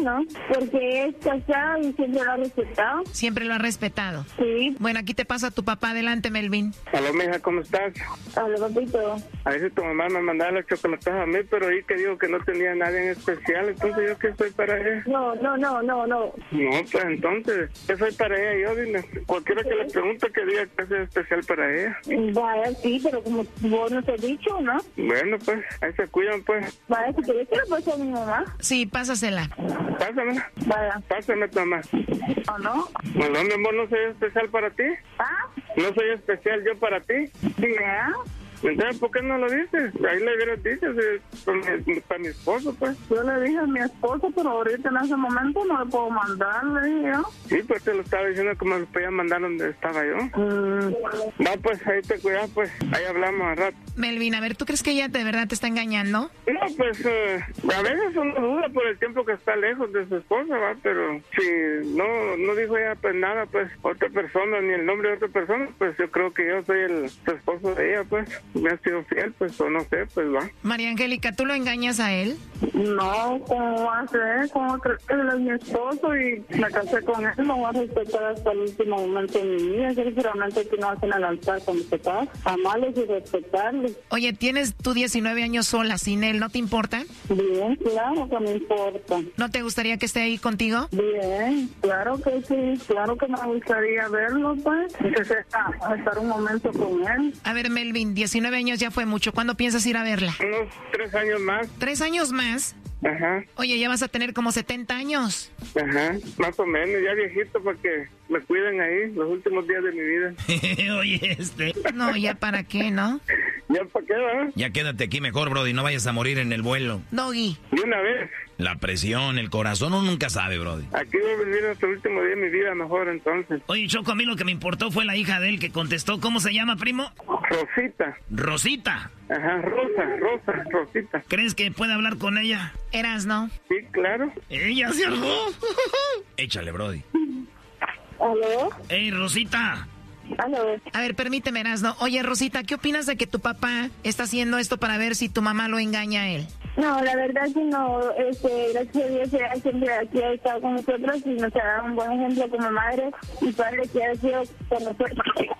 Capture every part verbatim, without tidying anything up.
¿no? Porque es casado y siempre lo ha respetado. Siempre lo ha respetado. Sí. Bueno, aquí te pasa tu papá. Adelante, Melvin. Aló, mija, ¿cómo estás? Hola, papito. A veces tu mamá me mandaba las chocolatas a mí, pero ahí que digo que no tenía nadie en especial, entonces yo qué soy para ella. No, no, no, no, no. No, pues entonces, ¿qué soy para ella? Yo, dime, cualquiera que le pregunte que diga que es especial para ella. Vaya, sí, pero como vos nos has dicho, ¿no? Bueno, pues, ahí se cuidan, pues. Vaya, si querés que lo pase a mi mamá. Sí, pásasela. Pásamela. Vaya. Pásame tu mamá. ¿O no? No, mi amor, no soy especial para ti. ¿Ah? No soy especial yo para ti. ¿Ya? Entonces, ¿por qué no lo dices? Ahí le hubieras dicho, si, para, mi, para mi esposo, pues. Yo le dije a mi esposo, pero ahorita en ese momento no le puedo mandar, le dije yo. Sí, pues te lo estaba diciendo que me lo podía mandar donde estaba yo. Mm. No, pues ahí te cuidas, pues. Ahí hablamos al rato. Melvin, a ver, ¿tú crees que ella de verdad te está engañando? No, pues eh, a veces uno duda por el tiempo que está lejos de su esposa, ¿va? Pero si no no dijo ella pues nada, pues otra persona, ni el nombre de otra persona, pues yo creo que yo soy el su esposo de ella, pues. Me ha sido fiel, pues, o no sé, pues va. María Angélica, ¿tú lo engañas a él? No, ¿cómo va a ser? ¿Cómo crees que él es mi esposo y me casé con él? No voy a respetar hasta el último momento de mi vida. Sinceramente que no hacen al altar con mis papás. Amarles y respetarles. Oye, tienes tú diecinueve años sola sin él, ¿no te importa? Bien, claro que me importa. ¿No te gustaría que esté ahí contigo? Bien, claro que sí. Claro que me gustaría verlo, pues. Entonces, estar un momento con él. A ver, Melvin, diecinueve años ya fue mucho. ¿Cuándo piensas ir a verla? Unos tres años más. ¿Tres años más? Ajá. Oye, ya vas a tener como setenta años. Ajá, más o menos, ya viejito para que me cuiden ahí los últimos días de mi vida. Oye, este... No, ya para qué, ¿no? ¿Ya para qué, va? Ya quédate aquí mejor, Brody, no vayas a morir en el vuelo. Doggy. De una vez. La presión, el corazón, uno nunca sabe, Brody. Aquí voy a vivir hasta el último día de mi vida mejor, entonces. Oye, Choco, a mí lo que me importó fue la hija de él que contestó. ¿Cómo se llama, primo? Rosita. Rosita. Ajá, Rosa, Rosa, Rosita. ¿Crees que puede hablar con ella? Eras, ¿no? Sí, claro. Ella se armó. Échale, Brody. ¿Aló? Ey, Rosita. ¿Aló? A ver, permíteme, Erasno. Oye, Rosita, ¿qué opinas de que tu papá está haciendo esto para ver si tu mamá lo engaña a él? No, la verdad que no, este, gracias a Dios ella siempre aquí ha estado con nosotros y nos ha dado un buen ejemplo como madre y padre que ha sido con nosotros.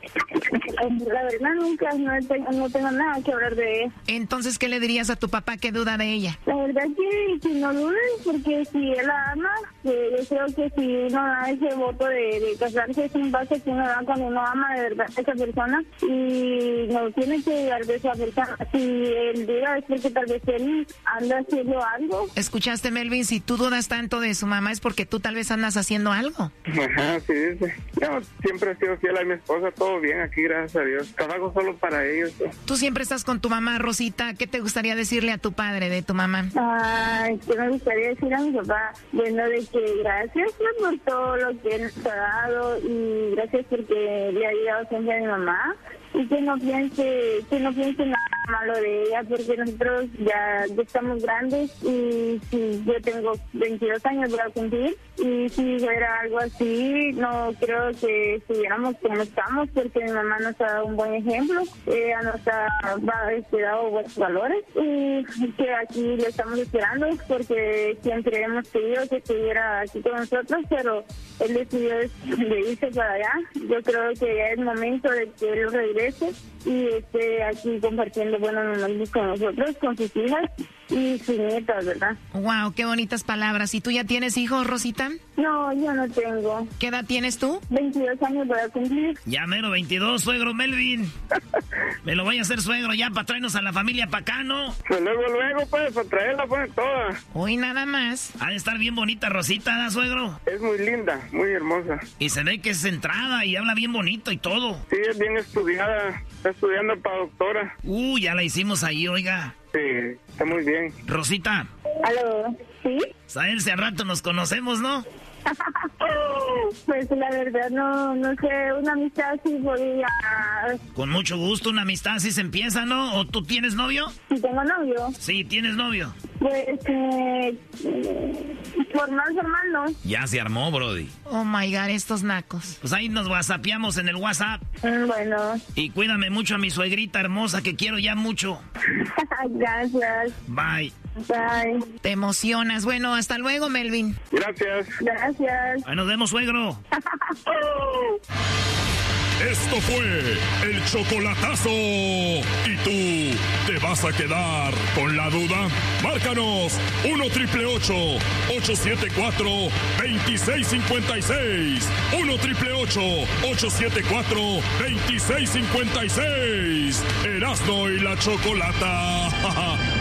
La verdad nunca, no tengo, no tengo nada que hablar de ella. Entonces, ¿qué le dirías a tu papá que duda de ella? La verdad que, que no dudes, porque si él la ama, eh, yo creo que si uno da ese voto de, de casarse es un paso que uno da cuando uno ama de verdad a esa persona y no tiene que dudar de esa persona. Si él duda es porque tal vez él anda haciendo algo. ¿Escuchaste, Melvin? Si tú dudas tanto de su mamá es porque tú tal vez andas haciendo algo. Ajá, sí, sí. Yo siempre he sido fiel a mi esposa, todo bien aquí, gracias a Dios. Trabajo solo para ellos. ¿Sí? Tú siempre estás con tu mamá, Rosita. ¿Qué te gustaría decirle a tu padre de tu mamá? Ay, que me gustaría decir a mi papá, bueno, de que gracias por todo lo que él nos ha dado y gracias porque le ha ayudado siempre a mi mamá. Y que no piense, que no piense nada malo de ella, porque nosotros ya, ya estamos grandes y si yo tengo veintidós años voy a cumplir y si fuera algo así, no creo que estuviéramos como estamos, porque mi mamá nos ha dado un buen ejemplo, ella nos ha dado buenos valores y que aquí le estamos esperando porque siempre hemos querido que estuviera aquí con nosotros, pero él decidió de irse para allá. Yo creo que ya es momento de que él regrese y esté aquí compartiendo buenos momentos con nosotros, con sus hijas y sus nietas, ¿verdad? Wow, qué bonitas palabras. ¿Y tú ya tienes hijos, Rosita? No, yo no tengo. ¿Qué edad tienes tú? veintidós años voy a cumplir. Ya mero veintidós, suegro Melvin. Me lo voy a hacer suegro ya para traernos a la familia para acá, ¿no? Pues luego, luego, pues, para traerla, pues, toda. Hoy nada más. Ha de estar bien bonita Rosita, ¿da, suegro? Es muy linda, muy hermosa. Y se ve que es centrada y habla bien bonito y todo. Sí, es bien estudiada. Está estudiando para doctora. Uh, ya la hicimos ahí, oiga. Sí, está muy bien. Rosita. ¿Aló? ¿Sí? Sabes, si al rato nos conocemos, ¿no? Pues la verdad no, no sé, una amistad sí podría... Con mucho gusto, una amistad así se empieza, ¿no? ¿O tú tienes novio? Si tengo novio. Sí, tienes novio. Pues, eh, formal, formal, ¿no? Ya se armó, Brody. Oh my God, estos nacos. Pues ahí nos whatsappeamos en el WhatsApp. Mm, bueno. Y cuídame mucho a mi suegrita hermosa que quiero ya mucho. Gracias. Bye. Bye. Te emocionas. Bueno, hasta luego, Melvin. Gracias. Gracias. Ahí nos vemos, suegro. Esto fue el chocolatazo. ¿Y tú te vas a quedar con la duda? Márcanos uno triple ocho, ocho siete cuatro, dos seis cinco seis. uno triple ocho, ocho siete cuatro, dos seis cinco seis. Erasmo y la Chocolata.